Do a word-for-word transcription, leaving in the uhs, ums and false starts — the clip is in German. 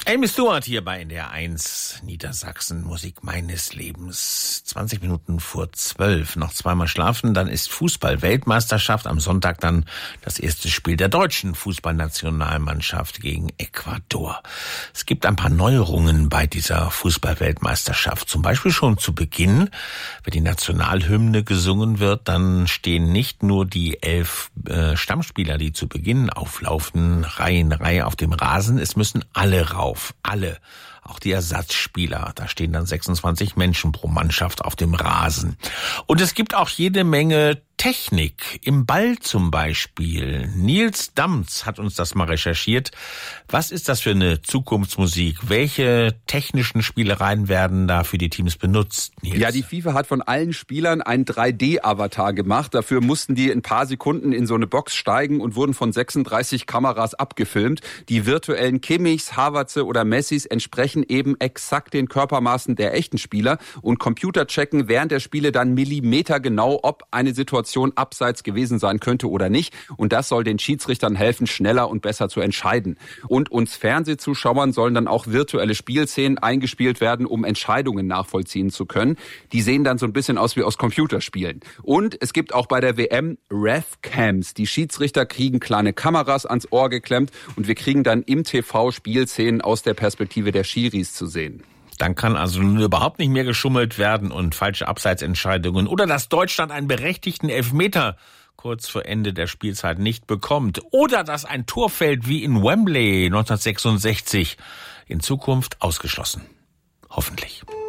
Amy Stewart hier bei N D R eins Niedersachsen, Musik meines Lebens. zwanzig Minuten vor zwölf, noch zweimal schlafen, dann ist Fußball-Weltmeisterschaft. Am Sonntag dann das erste Spiel der deutschen Fußballnationalmannschaft gegen Ecuador. Es gibt ein paar Neuerungen bei dieser Fußball-Weltmeisterschaft. Zum Beispiel schon zu Beginn, wenn die Nationalhymne gesungen wird, dann stehen nicht nur die elf äh, Stammspieler, die zu Beginn auflaufen, Reihe in Reihe auf dem Rasen. Es müssen alle rauf. Alle, auch die Ersatzspieler. Da stehen dann sechsundzwanzig Menschen pro Mannschaft auf dem Rasen. Und es gibt auch jede Menge Technik im Ball zum Beispiel. Nils Damz hat uns das mal recherchiert. Was ist das für eine Zukunftsmusik? Welche technischen Spielereien werden da für die Teams benutzt, Nils? Ja, die FIFA hat von allen Spielern einen drei D Avatar gemacht. Dafür mussten die in ein paar Sekunden in so eine Box steigen und wurden von sechsunddreißig Kameras abgefilmt. Die virtuellen Kimmichs, Havertze oder Messis entsprechen eben exakt den Körpermaßen der echten Spieler und Computer checken während der Spiele dann millimetergenau, ob eine Situation abseits gewesen sein könnte oder nicht. Und das soll den Schiedsrichtern helfen, schneller und besser zu entscheiden. Und uns Fernsehzuschauern sollen dann auch virtuelle Spielszenen eingespielt werden, um Entscheidungen nachvollziehen zu können. Die sehen dann so ein bisschen aus wie aus Computerspielen. Und es gibt auch bei der W M Ref-Cams. Die Schiedsrichter kriegen kleine Kameras ans Ohr geklemmt und wir kriegen dann im T V Spielszenen aus der Perspektive der Schiris zu sehen. Dann kann also nun überhaupt nicht mehr geschummelt werden und falsche Abseitsentscheidungen oder dass Deutschland einen berechtigten Elfmeter kurz vor Ende der Spielzeit nicht bekommt oder dass ein Tor fällt wie in Wembley neunzehnhundertsechsundsechzig in Zukunft ausgeschlossen. Hoffentlich.